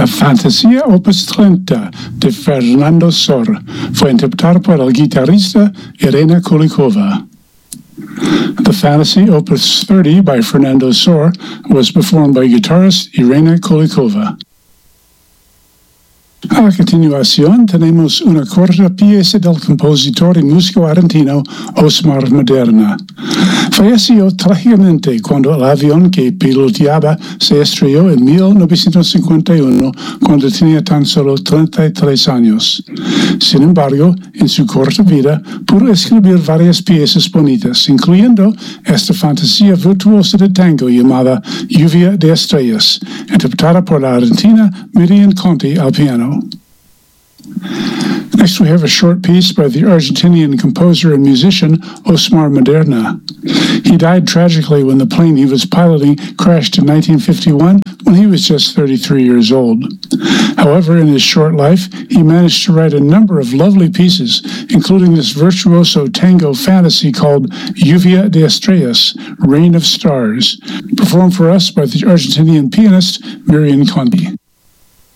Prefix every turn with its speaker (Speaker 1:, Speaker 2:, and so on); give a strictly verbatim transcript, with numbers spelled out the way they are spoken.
Speaker 1: La Fantasía Opus treinta de Fernando Sor fue interpretada por el guitarrista Irena Kulikova. The Fantasy Opus thirty by Fernando Sor was performed by guitarist Irena Kulikova. A continuación tenemos una corta pieza del compositor y músico argentino Osmar Maderna. Falleció trágicamente cuando el avión que piloteaba se estrelló en mil novecientos cincuenta y uno cuando tenía tan solo treinta y tres años. Sin embargo, en su corta vida pudo escribir varias piezas bonitas, incluyendo esta fantasía virtuosa de tango llamada Lluvia de Estrellas, interpretada por la argentina Miriam Conti al piano. Next, we have a short piece by the Argentinian composer and musician Osmar Maderna. He died tragically when the plane he was piloting crashed in nineteen fifty-one when he was just thirty-three years old. However, in his short life, he managed to write a number of lovely pieces, including this virtuoso tango fantasy called Lluvia de Estrellas, Rain of Stars, performed for us by the Argentinian pianist Miriam Conti.